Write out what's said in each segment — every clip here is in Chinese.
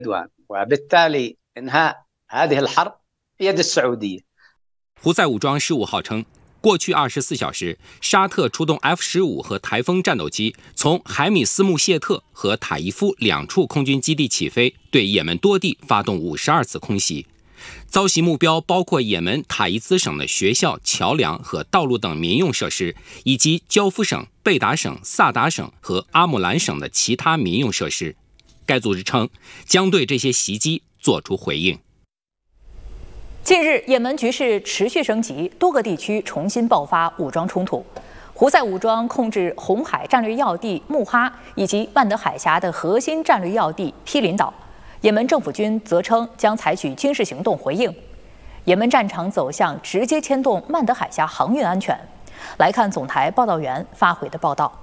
وبالتالي إنهاء هذه الحرب بيد السعودية。 胡塞武装15号称，过去24小时，沙特出动 F-15和台风战斗机，从海米斯穆谢特和塔伊夫2处空军基地起飞，对也门多地发动52次空袭。遭袭目标包括也门塔伊兹省的学校、桥梁和道路等民用设施，以及焦夫省、贝达省、萨达省和阿姆兰省的其他民用设施。该组织称，将对这些袭击作出回应。 近日，也门局势持续升级，多个地区重新爆发武装冲突。胡塞武装控制红海战略要地穆哈以及曼德海峡的核心战略要地毗邻岛。也门政府军则称将采取军事行动回应。也门战场走向直接牵动曼德海峡航运安全。来看总台报道员发回的报道。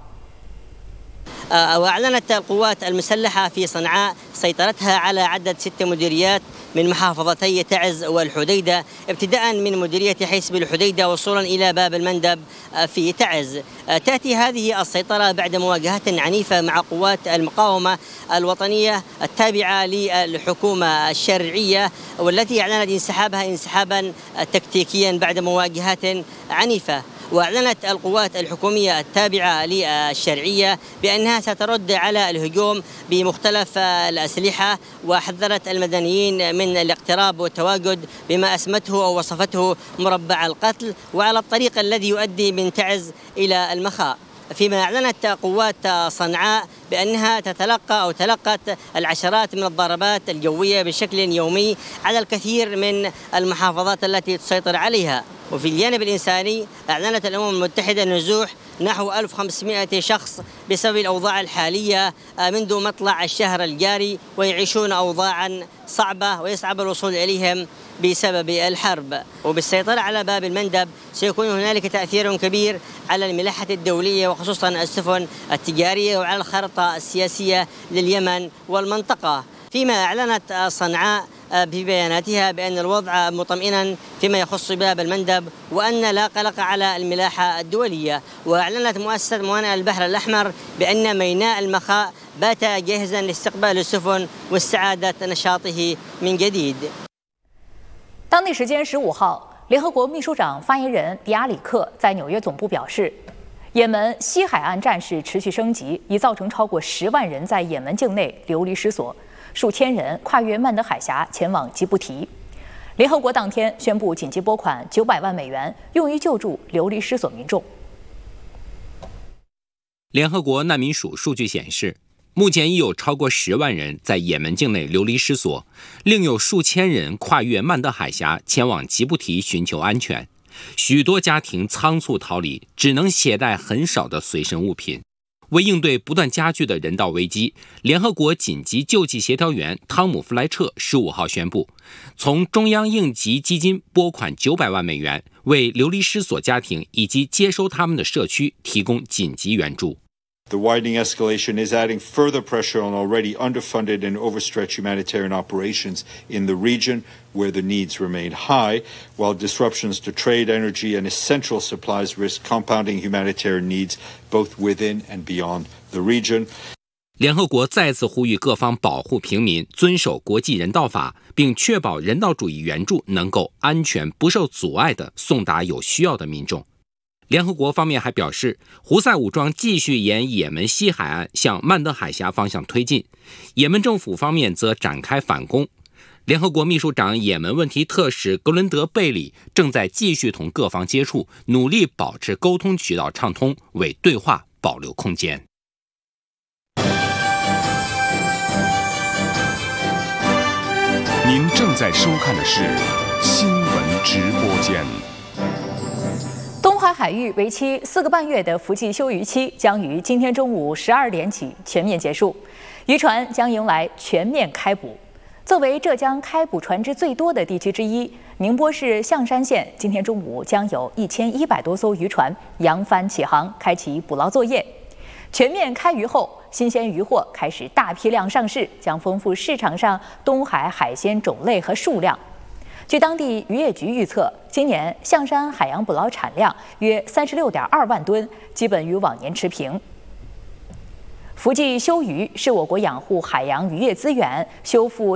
وأعلنت القوات المسلحة في صنعاء سيطرتها على عدد 6 مديريات من محافظتي تعز والحديدة، ابتداء من مديرية حسب الحديدة وصولا إلى باب المندب في تعز. تأتي هذه السيطرة بعد مواجهة عنيفة مع قوات المقاومة الوطنية التابعة للحكومة الشرعية، والتي أعلنت انسحابا تكتيكيا بعد مواجهات عنيفة. وأعلنت القوات الحكومية التابعة للشرعية بأنها سترد على الهجوم بمختلف الأسلحة، وحذرت المدنيين من الاقتراب والتواجد بما أسمته أو وصفته مربع القتل، وعلى الطريق الذي يؤدي من تعز إلى المخاء. فيما أعلنت قوات صنعاء بأنها تلقت العشرات من الضربات الجوية بشكل يومي على الكثير من المحافظات التي تسيطر عليها. وفي الجانب الإنساني أعلنت الأمم المتحدة نزوح نحو 1500 شخص بسبب الأوضاع الحالية منذ مطلع الشهر الجاري، ويعيشون أوضاعا صعبة ويصعب الوصول إليهم بسبب الحرب. وبالسيطرة على باب المندب سيكون هنالك تأثير كبير على الملاحة الدولية وخصوصا السفن التجارية وعلى الخارطة السياسية لليمن والمنطقة. فيما أعلنت صنعاء في بياناتها بأن الوضع مطمئنا فيما يخص باب المندب، وأن لا قلق على الملاحة الدولية. وأعلنت مؤسسة موانئ البحر الأحمر بأن ميناء المخاء بات جاهزا لاستقبال السفن واستعادة نشاطه من جديد。 当地时间15号，联合国秘书长发言人迪亚里克在纽约总部表示，也门西海岸战事持续升级，已造成超过10万人在也门境内流离失所，数千人跨越曼德海峡前往吉布提。联合国当天宣布紧急拨款900万美元，用于救助流离失所民众。 联合国难民署数据显示，目前已有超过10万人在也门境内流离失所，另有数千人跨越曼德海峡前往吉布提寻求安全。许多家庭仓促逃离，只能携带很少的随身物品。为应对不断加剧的人道危机，联合国紧急救济协调员汤姆·弗莱彻15号宣布，从中央应急基金拨款900万美元，为流离失所家庭以及接收他们的社区提供紧急援助。 The widening escalation is adding further pressure on already underfunded and overstretched humanitarian operations in the region, where the needs remain high, while disruptions to trade, energy, and essential supplies risk compounding humanitarian needs both within and beyond the region. 联合国再次呼吁各方保护平民，遵守国际人道法，并确保人道主义援助能够安全不受阻碍地送达有需要的民众。联合国方面还表示，胡塞武装继续沿也门西海岸向曼德海峡方向推进，也门政府方面则展开反攻。联合国秘书长也门问题特使格伦德·贝里正在继续同各方接触，努力保持沟通渠道畅通，为对话保留空间。 您正在收看的是新闻直播间。 东海海域为期4个半月的伏季休渔期将于今天中午12点起全面结束，渔船将迎来全面开捕。作为浙江开捕船只最多的地区之一，宁波市象山县今天中午将有1100多艘渔船扬帆起航，开启捕捞作业。全面开渔后，新鲜渔获开始大批量上市，将丰富市场上东海海鲜种类和数量。据当地渔业局预测，今年象山海洋捕捞产量约36.2万吨，基本与往年持平。伏季休渔是我国养护海洋渔业资源、修复